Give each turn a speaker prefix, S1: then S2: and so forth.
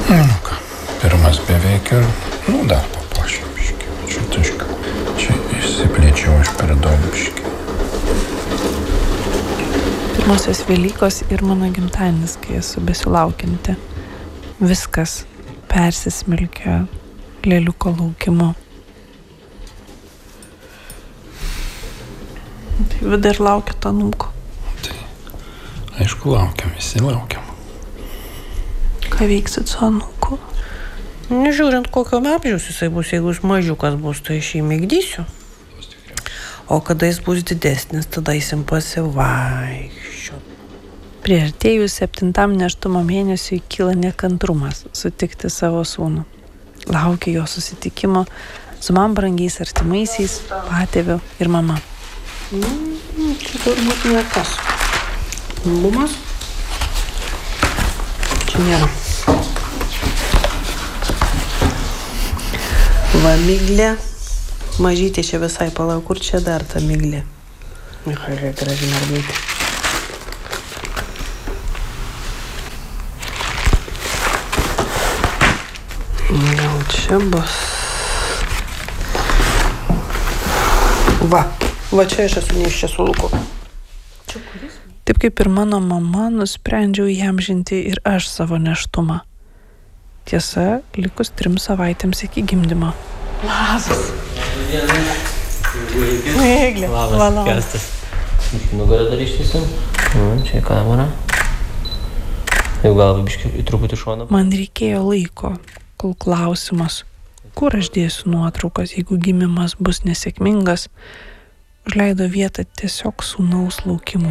S1: Nu ką, pirmas beveik ir, dar papuošiu biškį. Čia išsiplėčiau aš per daug biškį.
S2: Pirmosios Velykos ir mano gimtadienis, kai esu besilaukianti. Viskas persismelkia lėliuko laukimu. Tai vis dar laukiat anūko.
S1: Tai, aišku, visi laukiam.
S2: Ką veiksit su anūku?
S3: Nežiūrint, kokio amžiaus jisai bus, jeigu jis mažiukas bus, tai aš jį migdysiu. O kada jis bus didesnis, tada eisim pasivaikščiot.
S2: Priartėjus 7 nėštumo mėnesiui kyla nekantrumas sutikti savo sūnų. Laukia jo susitikimo su man brangiais artimaisiais, patėviu ir mama.
S3: Čia turbūt ne tas. Bumas. Čia nėra. Va, miglė. Mažytė čia visai palauk, kur čia dar ta miglė. Michailė, graži mergaitė. Gal čia bus. Va čia aš esu neiščia su Luku.
S2: Taip kaip ir mano mama, nusprendžiau įamžinti ir aš savo nėštumą. Tiesa, likus 3 savaitėms iki gimdymo.
S3: Labas.
S2: Miglė.
S4: Labas, Kęstas. Nugarą dar ištisim. Čia kamera. Jau galva biškį į truputį šoną.
S2: Man reikėjo laiko, kol klausimas, kur aš dėsiu nuotraukas, jeigu gimimas bus nesėkmingas, užleido vietą tiesiog sūnaus laukimui.